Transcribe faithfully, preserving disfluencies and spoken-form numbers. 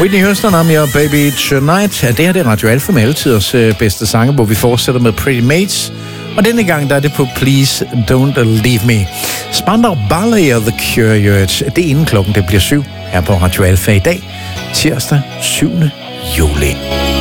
Whitney Houston, I'm Your Baby Tonight. Det her det er Radio Alfa med altiders øh, bedste sange, hvor vi fortsætter med Pretty Mates. Og denne gang der er det på Please Don't Leave Me. Spandau Ballet og The Cure, det er inden klokken det bliver syv her på Radio Alfa i dag, tirsdag syvende juli.